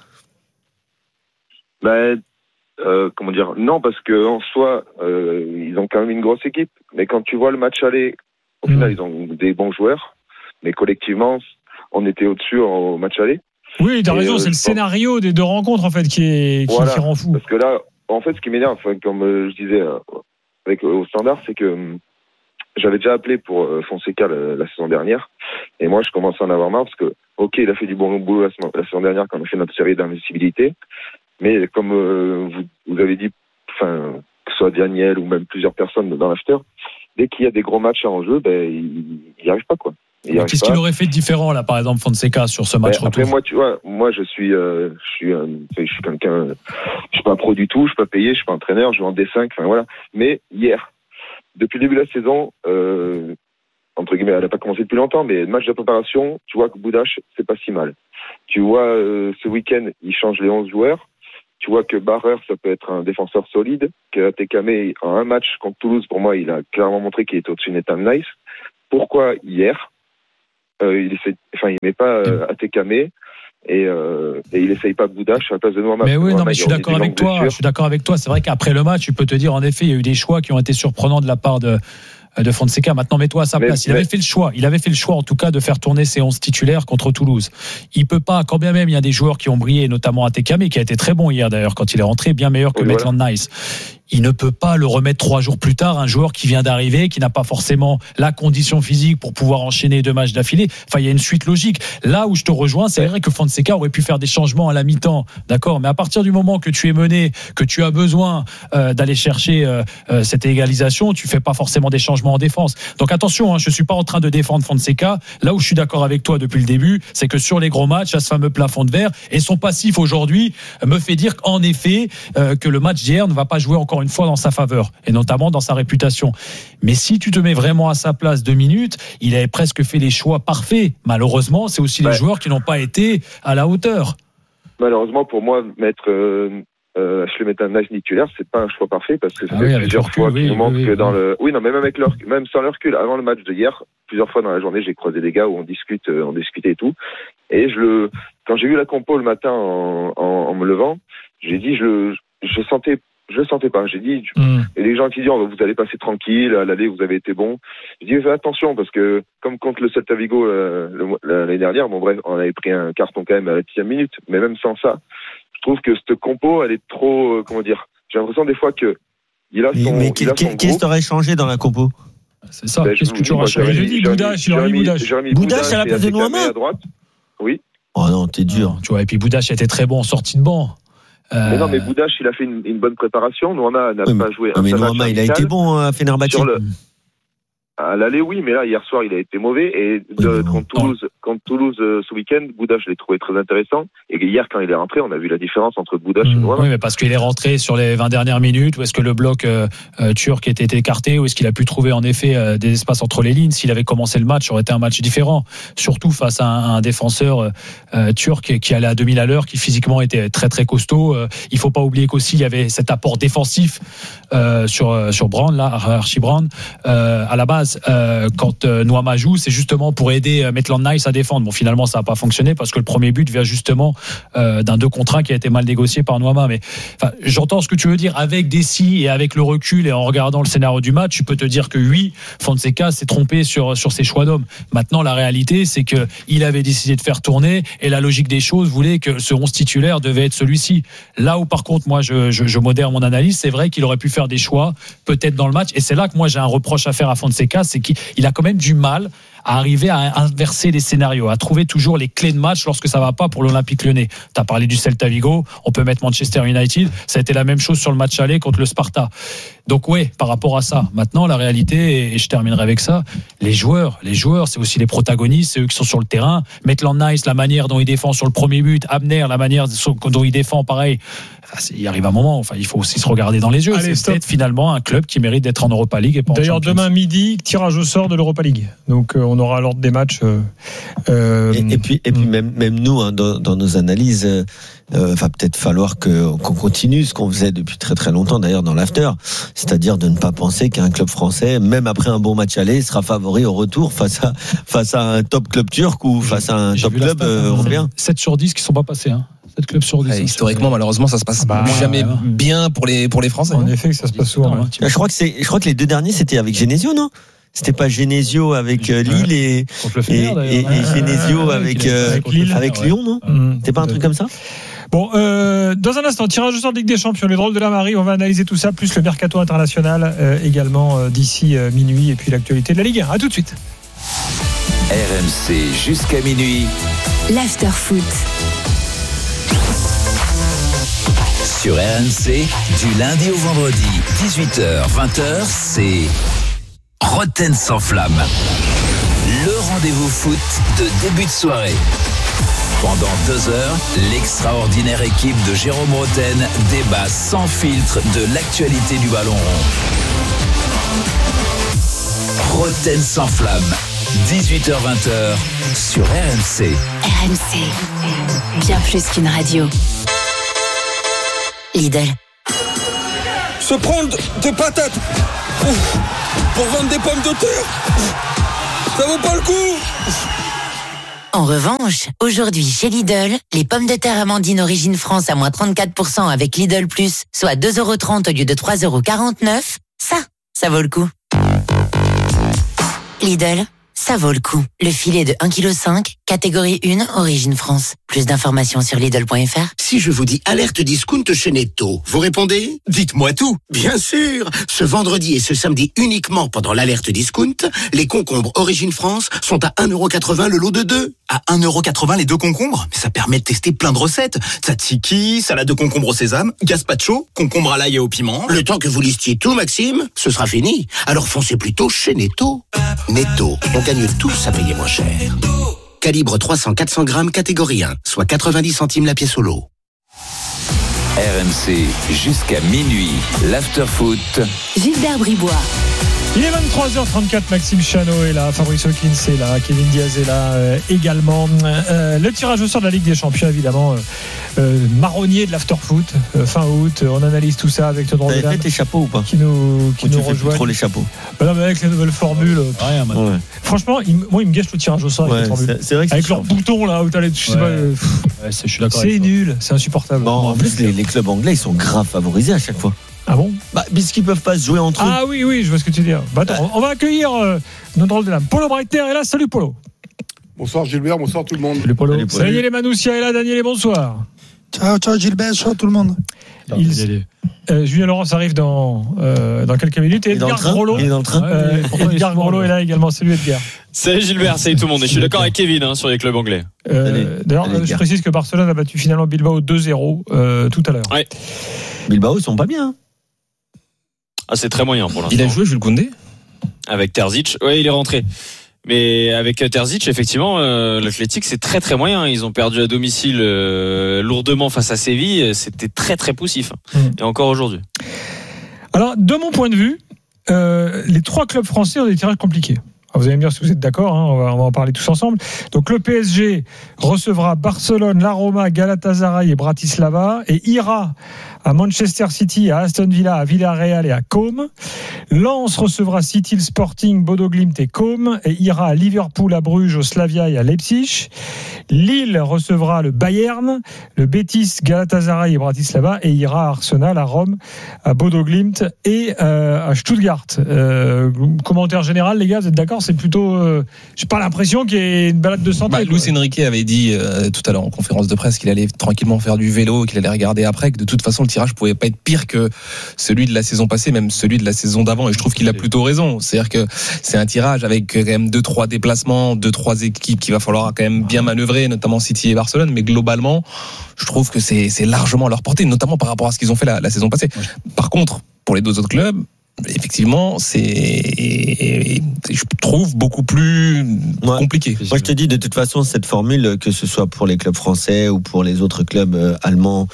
Speaker 19: Comment dire, non, parce que en soi, ils ont quand même une grosse équipe. Mais quand tu vois le match aller, au final, ils ont des bons joueurs, mais collectivement, on était au-dessus au match aller.
Speaker 13: Oui, t'as raison, c'est le scénario des deux rencontres en fait qui rend fou.
Speaker 19: Parce que là, en fait, ce qui m'énerve, comme je disais au Standard, c'est que j'avais déjà appelé pour Fonseca la saison dernière, et moi je commençais à en avoir marre parce que, ok, il a fait du bon boulot la saison dernière quand on a fait notre série d'invincibilité, mais comme vous avez dit, que ce soit Daniel ou même plusieurs personnes dans l'after, dès qu'il y a des gros matchs en jeu, il n'y arrive pas quoi.
Speaker 14: Qu'est-ce qu'il aurait fait de différent là, par exemple, Fonseca sur ce match retour?
Speaker 19: Après moi, tu vois, je suis quelqu'un, je suis pas pro du tout, je suis pas payé, je suis pas entraîneur, je joue en D5, voilà. Mais hier, depuis le début de la saison, entre guillemets, elle a pas commencé depuis longtemps, mais le match de préparation, tu vois que Boudache, c'est pas si mal. Tu vois, ce week-end, il change les 11 joueurs. Tu vois que Barrer, ça peut être un défenseur solide, que Tekame, en un match contre Toulouse, pour moi, il a clairement montré qu'il était au-dessus de Nathan Nice. Pourquoi hier? Il met pas Tekame et il essaye pas Boudache à la place de Noama.
Speaker 14: Mais oui, non, mais je suis d'accord avec toi. C'est vrai qu'après le match, tu peux te dire, en effet, il y a eu des choix qui ont été surprenants de la part de Fonseca. Maintenant, mets-toi à sa place. Il avait fait le choix, en tout cas, de faire tourner ses 11 titulaires contre Toulouse. Il peut pas, quand bien même il y a des joueurs qui ont brillé, notamment Tekame, qui a été très bon hier d'ailleurs quand il est rentré, bien meilleur que Maitland Nice. Il ne peut pas le remettre 3 jours plus tard, un joueur qui vient d'arriver, qui n'a pas forcément la condition physique pour pouvoir enchaîner 2 matchs d'affilée. Enfin, il y a une suite logique. Là où je te rejoins, c'est vrai que Fonseca aurait pu faire des changements à la mi-temps, d'accord. Mais à partir du moment que tu es mené, que tu as besoin d'aller chercher cette égalisation, tu fais pas forcément des changements en défense. Donc attention, je suis pas en train de défendre Fonseca. Là où je suis d'accord avec toi depuis le début, c'est que sur les gros matchs, il y a ce fameux plafond de verre, et son passif aujourd'hui me fait dire qu'en effet, que le match d'hier ne va pas jouer encore une fois dans sa faveur, et notamment dans sa réputation. Mais si tu te mets vraiment à sa place 2 minutes, il avait presque fait les choix parfaits. Malheureusement, c'est aussi les joueurs qui n'ont pas été à la hauteur.
Speaker 19: Malheureusement, pour moi, mettre Ashley Maitland-Nice titulaire, c'est pas un choix parfait, parce que c'était plusieurs fois qu'il nous manque dans le... Oui, non, mais même sans le recul, avant le match de hier, plusieurs fois dans la journée, j'ai croisé des gars où on discutait et tout. Et quand j'ai vu la compo le matin en me levant, j'ai dit, je sentais pas. J'ai dit, et les gens qui disent, vous allez passer tranquille, à l'aller, vous avez été bon. J'ai dit, fais attention, parce que, comme contre le Celta Vigo l'année dernière, bon bref, on avait pris un carton quand même à la 10e minute, mais même sans ça, je trouve que cette compo, elle est trop, j'ai l'impression des fois que
Speaker 11: qu'est-ce que t'aurais changé dans la compo?
Speaker 13: C'est ça, qu'est-ce que tu aurais changé? J'ai dit Boudache,
Speaker 11: Boudache à la place de Noama?
Speaker 19: Oui.
Speaker 11: Oh non, t'es dur.
Speaker 14: Tu vois, et puis Boudache était très bon en sortie de banc.
Speaker 19: Mais non, mais Boudache, il a fait une bonne préparation. Noama n'a pas joué.
Speaker 11: Mais Noama, il a été bon à Fenerbahçe.
Speaker 19: À l'aller, oui, mais là, hier soir, il a été mauvais. Et contre Toulouse ce week-end, Boudache, je l'ai trouvé très intéressant. Et hier, quand il est rentré, on a vu la différence entre Boudache et Noama.
Speaker 14: Oui, mais parce qu'il est rentré sur les 20 dernières minutes, ou est-ce que le bloc turc était écarté, ou est-ce qu'il a pu trouver en effet des espaces entre les lignes? S'il avait commencé le match, ça aurait été un match différent. Surtout face à un défenseur turc qui allait à 2000 à l'heure, qui physiquement était très très costaud. Il faut pas oublier qu'aussi, il y avait cet apport défensif sur Brand, là, Archie Brand, à la base. base, quand Nuama joue, c'est justement pour aider Maitland Niles à défendre. Bon, finalement, ça n'a pas fonctionné parce que le premier but vient justement d'un 2 contre 1 qui a été mal négocié par Nuama. Mais j'entends ce que tu veux dire. Avec Dessy et avec le recul et en regardant le scénario du match, tu peux te dire que oui, Fonseca s'est trompé sur ses choix d'hommes. Maintenant, la réalité, c'est que il avait décidé de faire tourner et la logique des choses voulait que ce 11 titulaire devait être celui-ci. Là où par contre, moi, je modère mon analyse, c'est vrai qu'il aurait pu faire des choix peut-être dans le match, et c'est là que moi j'ai un reproche à faire à Fonseca, c'est qu'il a quand même du mal à arriver à inverser les scénarios, à trouver toujours les clés de match lorsque ça va pas pour l'Olympique Lyonnais. Tu as parlé du Celta Vigo, on peut mettre Manchester United, ça a été la même chose sur le match aller contre le Sparta. Donc ouais, par rapport à ça, maintenant la réalité, et je terminerai avec ça, les joueurs, c'est aussi les protagonistes, c'est eux qui sont sur le terrain. Maitland Niles, la manière dont il défend sur le premier but, Abner, la manière dont il défend, pareil. Il arrive un moment, il faut aussi se regarder dans les yeux. Allez, c'est peut-être finalement un club qui mérite d'être en Europa League et pas en Champions.
Speaker 13: D'ailleurs, demain midi, tirage au sort de l'Europa League. Donc on aura l'ordre des matchs.
Speaker 11: Et puis même nous, dans nos analyses, va peut-être falloir qu'on continue ce qu'on faisait depuis très très longtemps d'ailleurs dans l'after, c'est-à-dire de ne pas penser qu'un club français, même après un bon match aller, sera favori au retour face à un top club turc ou face à un top club européen.
Speaker 14: 7 sur 10 qui ne sont pas passés. 7 clubs sur 10.
Speaker 15: Historiquement, malheureusement, ça se passe jamais bien pour les Français.
Speaker 13: En effet, ça se passe souvent.
Speaker 11: Je crois que les 2 derniers, c'était avec Genesio, non ? C'était pas Genesio avec Lille et Genesio avec Lyon, non ? C'était pas un truc comme ça ?
Speaker 13: Bon, dans un instant, tirage au sort de Ligue des Champions, les drôles de la Marie, on va analyser tout ça, plus le mercato international également d'ici minuit, et puis l'actualité de la Ligue 1. À tout de suite.
Speaker 12: RMC jusqu'à minuit.
Speaker 1: L'after-foot.
Speaker 12: Sur RMC, du lundi au vendredi, 18h-20h, c'est Roten sans flamme. Le rendez-vous foot de début de soirée. Pendant 2 heures, l'extraordinaire équipe de Jérôme Roten débat sans filtre de l'actualité du ballon rond. Roten sans flamme, 18h-20h sur RMC.
Speaker 1: RMC, bien plus qu'une radio.
Speaker 6: Lidl.
Speaker 20: Se prendre des patates pour vendre des pommes de terre, ça vaut pas le coup.
Speaker 7: En revanche, aujourd'hui chez Lidl, les pommes de terre Amandine Origine France à moins 34% avec Lidl Plus, soit 2,30€ au lieu de 3,49€, ça vaut le coup. Lidl, ça vaut le coup. Le filet de 1,5 kg, catégorie 1, Origine France. Plus d'informations sur Lidl.fr.
Speaker 3: Si je vous dis alerte discount chez Netto, vous répondez ? Dites-moi tout. Bien sûr. Ce vendredi et ce samedi uniquement pendant l'alerte discount, les concombres Origine France sont à 1,80€ le lot de 2.
Speaker 21: À 1,80€ les 2 concombres ? Mais ça permet de tester plein de recettes. Tzatziki, salade de concombre au sésame, gazpacho, concombre à l'ail et au piment.
Speaker 3: Le temps que vous listiez tout, Maxime, ce sera fini. Alors foncez plutôt chez Netto. Netto, on gagne tous à payer moins cher. Calibre 300-400 grammes, catégorie 1, soit 90 centimes la pièce au lot.
Speaker 12: RMC jusqu'à minuit, l'after-foot.
Speaker 1: Gilbert Bribois.
Speaker 13: Il est 23h34, Maxime Chano est là, Fabrice Hawkins est là, Kevin Diaz est là également. Le tirage au sort de la Ligue des Champions, évidemment, marronnier de l'after-foot, fin août, on analyse tout ça avec Todron
Speaker 11: T'avais fait tes chapeaux ou pas ?
Speaker 13: Qui nous rejoignent.
Speaker 11: Trop les chapeaux.
Speaker 13: Non, mais avec les nouvelles formules, rien maintenant. Ouais. Franchement, moi, il me gâche le tirage au sort avec les formules.
Speaker 11: C'est vrai que
Speaker 13: avec leurs boutons là où t'as les. Je sais pas.
Speaker 14: Je suis d'accord.
Speaker 13: C'est nul, c'est insupportable.
Speaker 11: Bon, en plus, les clubs anglais, ils sont grave favorisés à chaque fois.
Speaker 13: Ah bon ?
Speaker 11: Puisqu'ils peuvent pas se jouer entre eux.
Speaker 13: Ah oui, je vois ce que tu dis. Attends, on va accueillir notre drôle de l'âme. Polo Breitner est là. Salut Polo.
Speaker 22: Bonsoir Gilbert, bonsoir tout le monde.
Speaker 13: Salut Polo. Daniel Emanoussia est là. Daniel, bonsoir.
Speaker 22: Ciao Gilbert, ciao tout le monde.
Speaker 13: Julien Laurence arrive dans quelques minutes. Et Edgar Grollo.
Speaker 11: Il est dans le train.
Speaker 13: Edgar Grollo est là également. Salut Edgar.
Speaker 23: Salut Gilbert, salut tout le monde. Et je suis d'accord avec Kevin sur les clubs anglais.
Speaker 13: D'ailleurs, je précise que Barcelone a battu finalement Bilbao 2-0 tout à l'heure.
Speaker 23: Ouais.
Speaker 11: Bilbao, ils sont pas bien.
Speaker 23: Ah, c'est très moyen pour l'instant.
Speaker 15: Il a joué Jules Koundé
Speaker 23: avec Terzic. Ouais, il est rentré. Mais avec Terzic, effectivement, l'Athletic, c'est très très moyen. Ils ont perdu à domicile lourdement face à Séville. C'était très très poussif. Et encore aujourd'hui.
Speaker 13: Alors, de mon point de vue, les 3 clubs français ont des tirages compliqués. Vous allez me dire si vous êtes d'accord, hein, on va en parler tous ensemble. Donc le PSG recevra Barcelone, la Roma, Galatasaray et Bratislava et ira à Manchester City, à Aston Villa, à Villarreal et à Côme. Lens recevra City, Sporting, Bodo Glimt et Côme et ira à Liverpool, à Bruges, au Slavia et à Leipzig. Lille recevra le Bayern, le Betis, Galatasaray et Bratislava et ira à Arsenal, à Rome, à Bodo Glimt et à Stuttgart. Commentaire général, les gars, vous êtes d'accord? C'est plutôt, j'ai pas l'impression qu'il y ait une balade de santé.
Speaker 15: Luis Enrique avait dit tout à l'heure en conférence de presse qu'il allait tranquillement faire du vélo, qu'il allait regarder après, que de toute façon le tirage pouvait pas être pire que celui de la saison passée, même celui de la saison d'avant. Et je trouve qu'il a plutôt raison. C'est-à-dire que c'est un tirage avec quand même 2-3 déplacements, 2-3 équipes qu'il va falloir quand même bien manœuvrer, notamment City et Barcelone. Mais globalement, je trouve que c'est largement à leur portée, notamment par rapport à ce qu'ils ont fait la saison passée. Par contre, pour les 2 autres clubs, effectivement, je trouve beaucoup plus compliqué.
Speaker 11: Moi, je te dis, de toute façon, cette formule, que ce soit pour les clubs français ou pour les autres clubs allemands,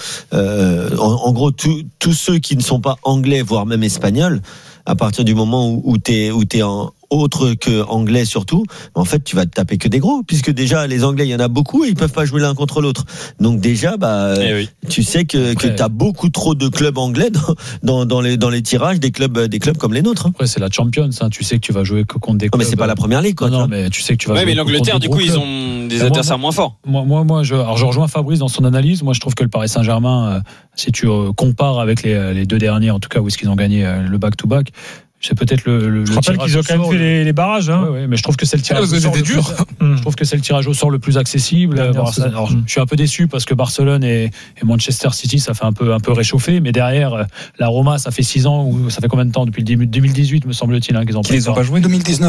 Speaker 11: en gros, tous ceux qui ne sont pas anglais, voire même espagnols, à partir du moment où t'es en autre que anglais surtout, en fait tu vas te taper que des gros, puisque déjà les anglais il y en a beaucoup et ils peuvent pas jouer l'un contre l'autre, donc déjà tu sais que t'as beaucoup trop de clubs anglais dans les tirages des clubs comme les nôtres.
Speaker 14: Après c'est la Champions, hein. Tu sais que tu vas jouer que contre des clubs.
Speaker 11: Mais c'est pas la première ligue, quoi.
Speaker 14: Non, mais tu sais que tu vas jouer.
Speaker 23: Mais l'Angleterre du coup ils ont des adversaires moins forts.
Speaker 14: Moi je rejoins Fabrice dans son analyse. Moi je trouve que le Paris Saint-Germain, si tu compares avec les 2 derniers, en tout cas où est-ce qu'ils ont gagné le back-to-back, c'est peut-être je
Speaker 13: rappelle qu'ils ont quand même fait les barrages, hein.
Speaker 14: Ouais, mais je trouve que c'est le tirage au sort dur. Je trouve que c'est le tirage au sort le plus accessible. Je suis un peu déçu parce que Barcelone et Manchester City ça fait un peu réchauffé, mais derrière la Roma ça fait 6 ans, ou ça fait combien de temps, depuis 2018 me semble-t-il, hein, qu'ils ont
Speaker 15: pas joué.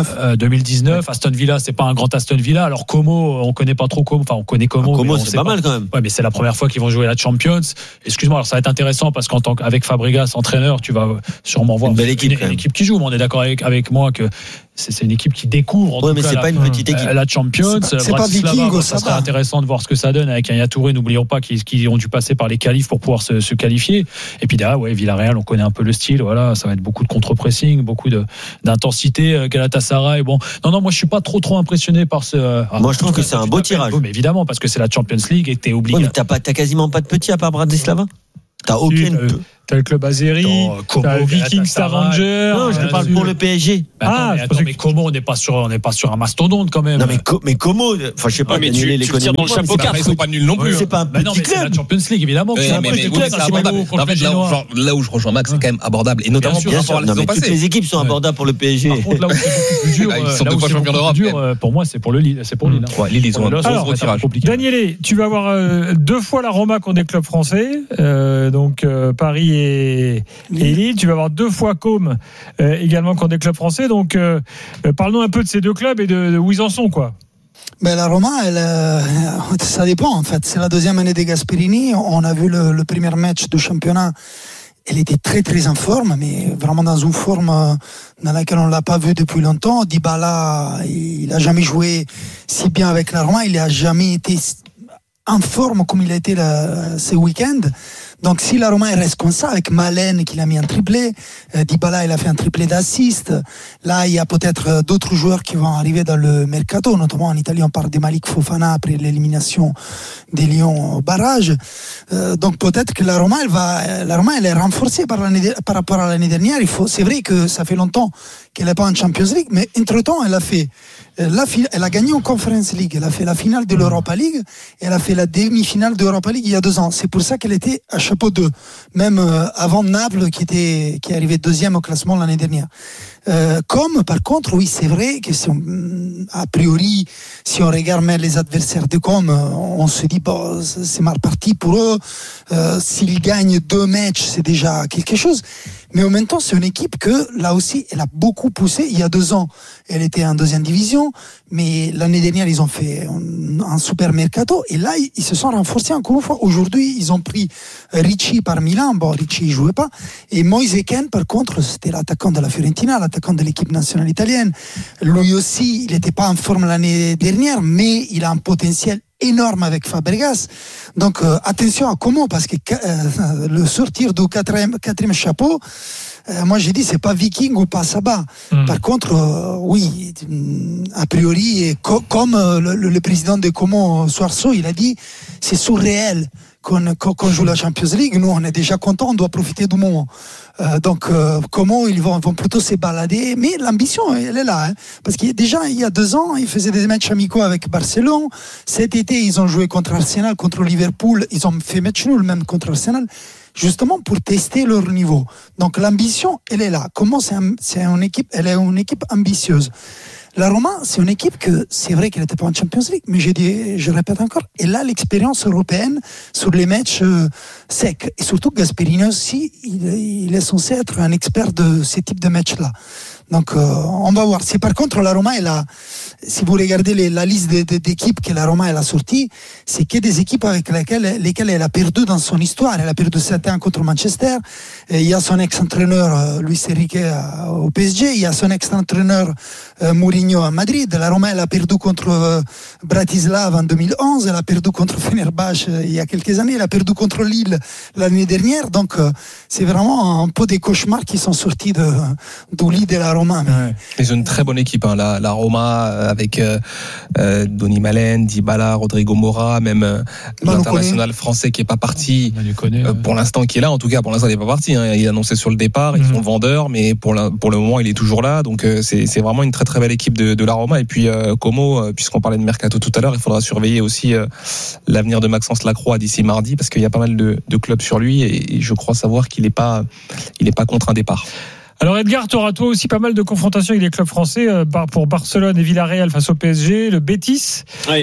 Speaker 22: 2019.
Speaker 14: Aston Villa, c'est pas un grand Aston Villa. Alors Como, on connaît pas trop Como, enfin on connaît Como.
Speaker 11: Como c'est pas mal quand même.
Speaker 14: Ouais, mais c'est la première fois qu'ils vont jouer la Champions. Excuse-moi, alors ça va être intéressant parce qu'avec Fabregas entraîneur, tu vas sûrement voir
Speaker 11: une belle équipe
Speaker 14: qui joue, mais on est d'accord avec moi que c'est une équipe qui découvre
Speaker 11: mais c'est pas une petite équipe.
Speaker 14: La Champions.
Speaker 22: C'est pas Viking,
Speaker 14: ça serait intéressant de voir ce que ça donne avec Yaya Touré. N'oublions pas qu'ils ont dû passer par les qualifs pour pouvoir se qualifier. Et puis derrière, Villarreal, on connaît un peu le style. Voilà, ça va être beaucoup de contre-pressing, beaucoup d'intensité. Galatasaray, bon, non, moi je suis pas trop impressionné par ce.
Speaker 11: Moi je trouve que c'est un beau tirage.
Speaker 14: Mais évidemment, parce que c'est la Champions League et t'es obligé.
Speaker 11: Mais t'as quasiment pas de petits à part Bratislava. T'as aucune.
Speaker 13: T'as le club Azeri, t'as le Viking Stavanger.
Speaker 11: Non, je te parle pour le PSG.
Speaker 14: Mais comment on n'est pas sur un mastodonte quand même.
Speaker 11: Non, mais comment, enfin, je sais pas,
Speaker 23: mais tu tires dans le chapeau 4.
Speaker 15: Ils sont pas nuls non plus.
Speaker 11: C'est pas un petit club.
Speaker 14: C'est la Champions League, évidemment.
Speaker 15: C'est abordable. En fait, là où je rejoins Max, c'est quand même abordable. Et notamment par rapport à la saison passée.
Speaker 11: Toutes les équipes sont abordables pour le PSG.
Speaker 14: Par contre, là où c'est beaucoup plus dur,
Speaker 15: ils sont 2 fois champions d'Europe.
Speaker 14: Pour moi, c'est pour Lille.
Speaker 15: Lille, ils ont un gros tirage.
Speaker 13: Daniele, tu vas avoir 2 fois la Roma contre des clubs français, donc Paris et Lille. Tu vas avoir 2 fois Côme également contre des clubs français. Donc, parlons un peu de ces 2 clubs et de où ils en sont, quoi.
Speaker 22: La Roma, ça dépend en fait. C'est la 2e année de Gasperini. On a vu le premier match du championnat. Elle était très très en forme, mais vraiment dans une forme dans laquelle on l'a pas vu depuis longtemps. Dybala, il a jamais joué si bien avec la Roma. Il a jamais été en forme comme il a été ce week-end. Donc si la Roma reste comme ça, avec Malen qui l'a mis un triplé, Dybala il a fait un triplé d'assist, là il y a peut-être d'autres joueurs qui vont arriver dans le mercato, notamment en Italie on parle de Malik Fofana après l'élimination des Lions au barrage. Donc peut-être que la Roma elle est renforcée par rapport à l'année dernière. C'est vrai que ça fait longtemps qu'elle n'est pas en Champions League, mais entre-temps elle a fait elle a gagné en Conference League, elle a fait la finale de l'Europa League et elle a fait la demi-finale de l'Europa League il y a 2 ans. C'est pour ça qu'elle était à chapeau 2, même avant Naples qui est arrivé 2e au classement l'année dernière. Comme par contre, oui, c'est vrai que a priori, si on regarde même les adversaires de Com, on se dit bon, c'est mal parti pour eux. S'ils gagnent 2 matchs, c'est déjà quelque chose. Mais en même temps, c'est une équipe que, là aussi, elle a beaucoup poussé. Il y a 2 ans, elle était en 2e division, mais l'année dernière, ils ont fait un super mercato. Et là, ils se sont renforcés encore une fois. Aujourd'hui, ils ont pris Ricci par Milan. Bon, Ricci, il jouait pas. Et Moise Kean, par contre, c'était l'attaquant de la Fiorentina, l'attaquant de l'équipe nationale italienne. Lui aussi, il n'était pas en forme l'année dernière, mais il a un potentiel énorme avec Fabregas. Donc attention à comment, parce que le sortir du quatrième chapeau, Moi, j'ai dit, c'est pas Viking ou pas Sabah. Par contre, oui, a priori, et comme le président de Como, Soarso, il a dit, c'est surréel qu'on joue la Champions League. Nous, on est déjà contents, on doit profiter du moment. Donc, comment ils vont plutôt se balader, mais l'ambition, elle est là, parce qu'il déjà il y a 2 ans, ils faisaient des matchs amicaux avec Barcelone. Cet été, ils ont joué contre Arsenal, contre Liverpool. Ils ont fait match nul même contre Arsenal, justement pour tester leur niveau. Donc, l'ambition, elle est là. Comment c'est une équipe, elle est une équipe ambitieuse. La Roma, c'est une équipe que, c'est vrai qu'elle n'était pas en Champions League, mais je répète encore, elle a l'expérience européenne sur les matchs secs. Et surtout, Gasperini aussi, il est censé être un expert de ces types de matchs-là. Donc, on va voir. Si par contre, la Roma, si vous regardez la liste d'équipes que la Roma elle a sortie, c'est que des équipes avec lesquelles elle a perdu dans son histoire. Elle a perdu 7-1 contre Manchester. Et il y a son ex-entraîneur Luis Enrique au PSG. Il y a son ex-entraîneur Mourinho à Madrid. La Roma, elle a perdu contre Bratislava en 2011. Elle a perdu contre Fenerbahçe il y a quelques années. Elle a perdu contre Lille l'année dernière. Donc, c'est vraiment un peu des cauchemars qui sont sortis du lit de la Roma.
Speaker 15: Ils ont une très bonne équipe, la Roma, avec Donny Malen, Dybala, Rodrigo Mora, même l'international français qui est pas parti pour l'instant, qui est là. En tout cas, pour l'instant, il n'est pas parti. Il est annoncé sur le départ. Ils sont vendeurs, mais pour le moment, il est toujours là. Donc, c'est vraiment une très très belle équipe de la Roma. Et puis, Como, puisqu'on parlait de mercato tout à l'heure, il faudra surveiller aussi l'avenir de Maxence Lacroix d'ici mardi, parce qu'il y a pas mal de clubs sur lui, et je crois savoir qu'il n'est pas contre un départ.
Speaker 13: Alors Edgar, tu auras toi aussi pas mal de confrontations avec des clubs français, pour Barcelone et Villarreal face au PSG, le Betis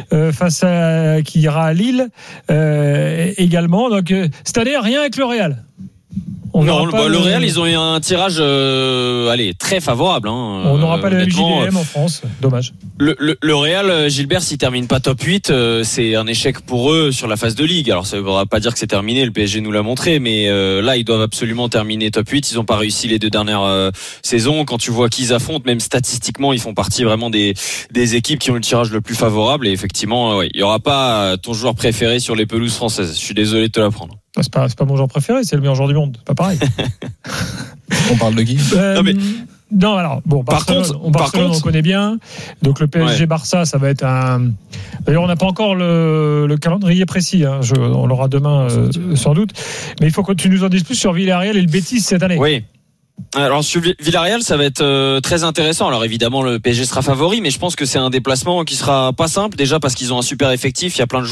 Speaker 13: qui ira à Lille également. Donc cette année, rien avec le Real.
Speaker 23: Non, le Real, ils ont eu un tirage très favorable.
Speaker 13: On n'aura pas le JDM en France, dommage.
Speaker 23: Le Real, Gilbert, s'il termine pas top 8, c'est un échec pour eux sur la phase de Ligue. Alors ça ne veut pas dire que c'est terminé, le PSG nous l'a montré, mais là, ils doivent absolument terminer top 8. Ils n'ont pas réussi les 2 dernières saisons. Quand tu vois qui ils affrontent, même statistiquement, ils font partie vraiment des équipes qui ont le tirage le plus favorable. Et effectivement, il n'y aura pas ton joueur préféré sur les pelouses françaises. Je suis désolé de te l'apprendre.
Speaker 13: C'est pas mon joueur préféré, c'est le meilleur joueur du monde. Pas pareil.
Speaker 15: On parle de qui
Speaker 13: Non, alors, bon, Barcelone, on connaît bien. Donc, le PSG-Barça, ça va être un. D'ailleurs, on n'a pas encore le calendrier précis. On l'aura demain, sans doute. Mais il faut que tu nous en dises plus sur Villarreal et le Betis cette année.
Speaker 23: Oui. Alors sur Villarreal, ça va être très intéressant. Alors évidemment, le PSG sera favori, mais je pense que c'est un déplacement qui sera pas simple. Déjà parce qu'ils ont un super effectif. Il y a plein de joueurs